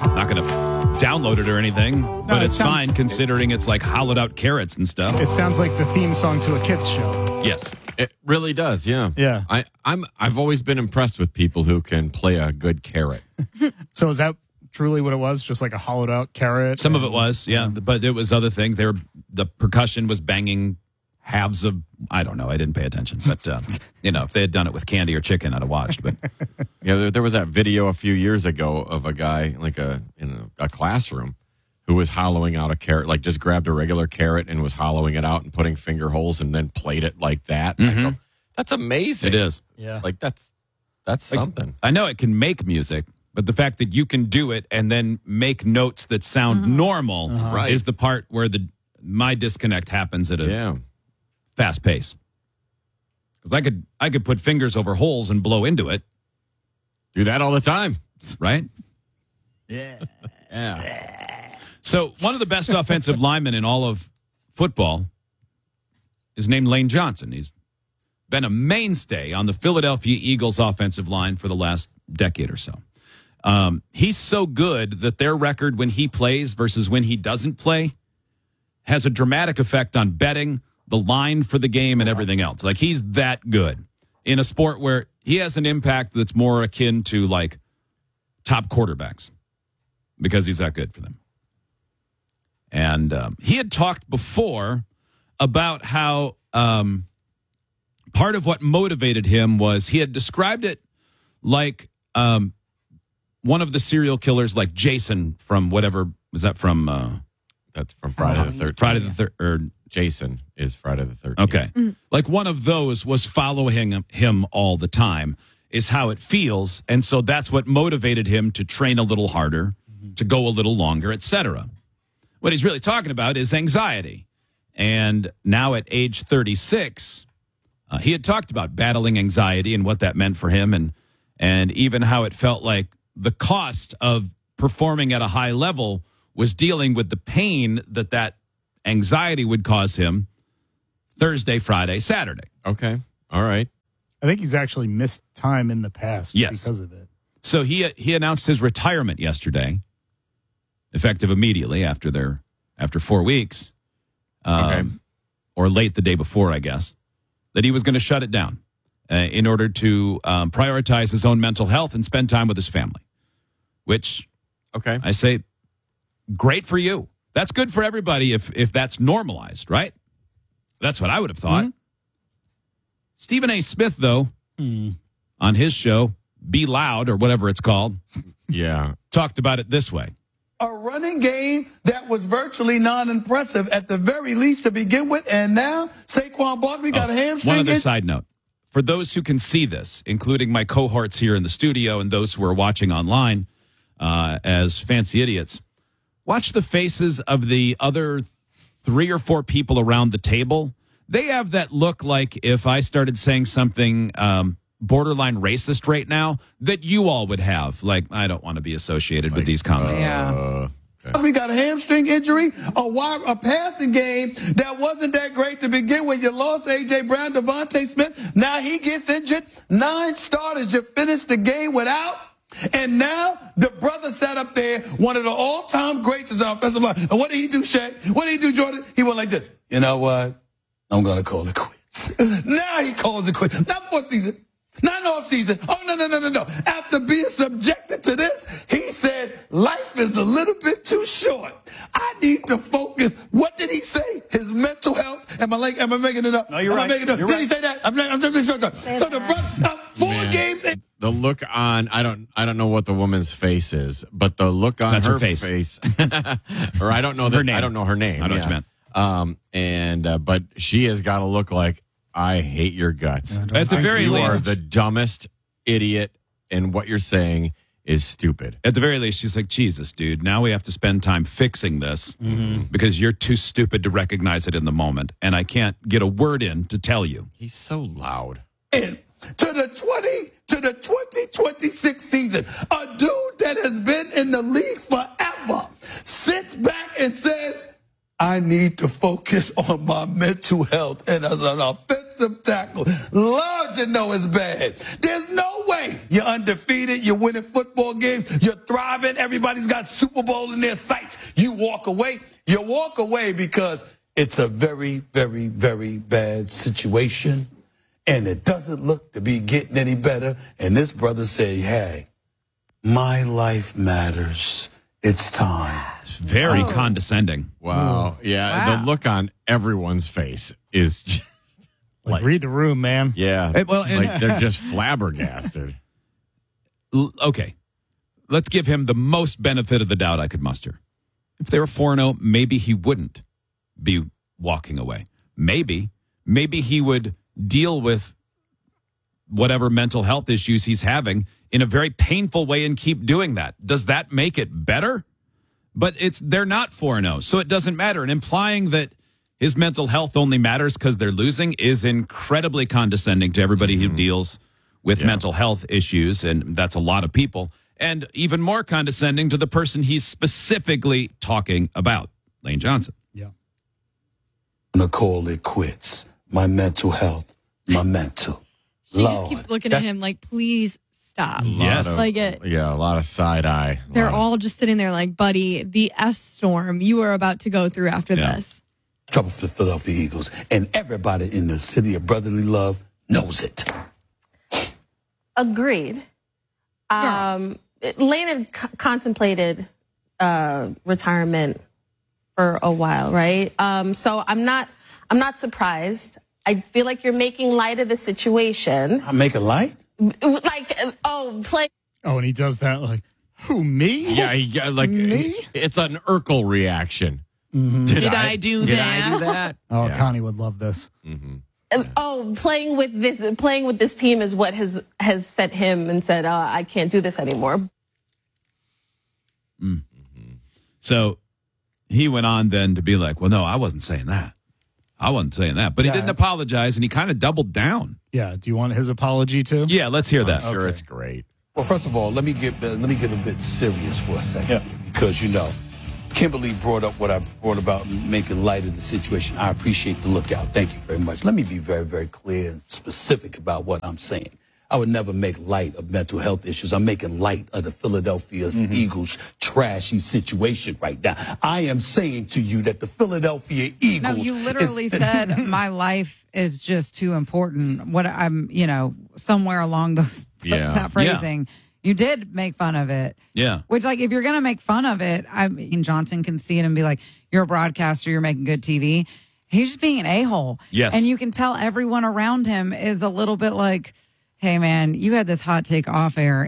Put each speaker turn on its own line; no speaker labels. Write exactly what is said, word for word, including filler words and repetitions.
Not going to download it or anything,
No,
but
it
it's
sounds-
fine considering it's like hollowed out carrots and stuff.
It sounds like the theme song to a kids show.
Yes.
It really does, yeah.
Yeah.
I, I'm, I've always been impressed with people who can play a good carrot.
So is that truly what it was? Just like a hollowed out carrot?
Some of
and-
it was, yeah, but it was other things. There, the percussion was banging halves of, I don't know, I didn't pay attention, but uh, you know, if they had done it with candy or chicken, I'd have watched. But
Yeah, there, there was that video a few years ago of a guy like a in a, a classroom who was hollowing out a carrot, like just grabbed a regular carrot and was hollowing it out and putting finger holes and then played it like that. And I go, that's amazing.
it is.
Yeah.
Like that's that's
Like,
something.
I know it can make music, but the fact that you can do it and then make notes that sound normal
Right.
is the part where the my disconnect happens at a
Yeah.
fast pace. Because I could I could put fingers over holes and blow into it,
Do that all the time.
right?
Yeah.
So one of the best offensive linemen in all of football is named Lane Johnson. He's been a mainstay on the Philadelphia Eagles offensive line for the last decade or so. Um, he's so good that their record when he plays versus when he doesn't play has a dramatic effect on betting, the line for the game, and everything else. Like, he's that good in a sport where he has an impact that's more akin to, like, top quarterbacks because he's that good for them. And um, he had talked before about how um, part of what motivated him was he had described it like um, one of the serial killers, like Jason from whatever, was that from uh,
That's from Friday the thirteenth.
Friday the third? Or
Jason is Friday the thirteenth.
okay, like one of those was following him, him all the time. Is how it feels, and so that's what motivated him to train a little harder, to go a little longer, et cetera. What he's really talking about is anxiety. And now at age thirty-six, uh, he had talked about battling anxiety and what that meant for him, and and even how it felt like the cost of performing at a high level was dealing with the pain that that anxiety would cause him Thursday, Friday, Saturday.
Okay. All right.
I think he's actually missed time in the past
Yes.
because of it.
So he he announced his retirement yesterday, effective immediately after their after four weeks, um,
Okay.
or late the day before, I guess, that he was going to shut it down uh, in order to um, prioritize his own mental health and spend time with his family. Which
Okay.
I say, great for you. That's good for everybody if if that's normalized, right? That's what I would have thought. Stephen A. Smith, though, on his show, Be Loud or whatever it's called,
Yeah.
talked about it this way.
A running game that was virtually non-impressive at the very least to begin with, and now Saquon Barkley got a hamstring.
One other
injury.
side note. For those who can see this, including my cohorts here in the studio and those who are watching online uh, as fancy idiots, watch the faces of the other three or four people around the table. They have that look like if I started saying something um, borderline racist right now, that you all would have. Like, I don't want to be associated with these comments.
Yeah.
Uh, okay.
Barkley got a hamstring injury, a wide, a passing game that wasn't that great to begin with. You lost A J. Brown, Devontae Smith. Now he gets injured. Nine starters you finished the game without. And now the brother sat up there, one of the all-time greats as our offensive line. And what did he do, Shay? What did he do, Jordan? He went like this. You know what? I'm going to call it quits. Now he calls it quits. Not for season. Not off season. Oh, no, no, no, no, no. After being subjected to this, he said, life is a little bit too short. I need to focus. What did he say? His mental health. Am I like, am I making it up?
No, you're
am
right.
I making it up?
You're
Did
right.
he say that? I'm, I'm just sure. So the brother, uh, four
Man.
games. In,
The look on I don't I don't know what the woman's face is, but the look on
That's her
her,
face.
or I don't know the,
Her name.
I don't know her name.
I know what
yeah.
you meant.
Um, and uh, but she has got to look like I hate your guts.
At the very
you are
least,
the dumbest idiot, and what you're saying is stupid.
At the very least, she's like, Jesus, dude, now we have to spend time fixing this because you're too stupid to recognize it in the moment. And I can't get a word in to tell you.
He's so loud.
in to the twenty to the twenty twenty-six season. A dude that has been in the league forever sits back and says, I need to focus on my mental health. And as an offensive tackle, Lord, you know it's bad. There's no way away. You're undefeated. You're winning football games. You're thriving. Everybody's got Super Bowl in their sights. You walk away. You walk away because it's a very, very, very bad situation. And it doesn't look to be getting any better. And this brother say, hey, my life matters. It's time.
Very
Oh.
condescending.
Wow. Yeah.
Wow.
The look on everyone's face is just
Like,
like,
read the room, man.
yeah.
Eh, well, and-
like they're just flabbergasted.
L- okay, let's give him the most benefit of the doubt I could muster. If they were four and oh, maybe he wouldn't be walking away. Maybe, maybe he would deal with whatever mental health issues he's having in a very painful way and keep doing that. Does that make it better? But it's they're not four and oh, so it doesn't matter. And implying that his mental health only matters because they're losing is incredibly condescending to everybody who deals with
Yeah.
mental health issues, and that's a lot of people. And even more condescending to the person he's specifically talking about, Lane Johnson.
Yeah.
I'm gonna call it quits. My mental health, my mental.
She just
Lord.
keeps looking at him like, please stop.
Yes.
Lot of-
Like it.
Yeah. A lot of side eye. A
They're
lot of-
all just sitting there like, buddy, the S storm you are about to go through after
Yeah.
this.
Trouble for the Philadelphia Eagles. And everybody in the city of brotherly love knows it.
Agreed. Um, Lane had c- contemplated uh, retirement for a while, right? Um, so I'm not, I'm not surprised. I feel like you're making light of the situation.
I make a light?
Like, uh, oh, play.
Oh, and he does that like, who, me?
Yeah. He, got, like
Me?
it's an Urkel reaction.
Mm-hmm.
Did,
Did I do
did
that?
I do that?
Oh,
Yeah.
Connie would love this.
Uh, Oh, playing with this, playing with this team is what has has set him and said, oh, I can't do this anymore.
So he went on then to be like, well, no, I wasn't saying that. I wasn't saying that. But he
Yeah.
didn't apologize, and he kind of doubled down.
Yeah. Do you want his apology too?
Yeah, let's hear that.
I'm sure it's great.
Well, first of all, let me get uh, let me get a bit serious for a second, here, because you know, Kimberly brought up what I brought about making light of the situation. I appreciate the lookout. Thank you very much. Let me be very, very clear and specific about what I'm saying. I would never make light of mental health issues. I'm making light of the Philadelphia Eagles trashy situation right now. I am saying to you that the Philadelphia Eagles.
No, you literally
is-
said my life is just too important. What I'm, you know, somewhere along those
Yeah.
that phrasing. You did make fun of it.
Yeah.
Which, like, if you're going to make fun of it, I mean, Johnson can see it and be like, you're a broadcaster, you're making good T V. He's just being an a-hole.
Yes.
And you can tell everyone around him is a little bit like, hey, man, you had this hot take off air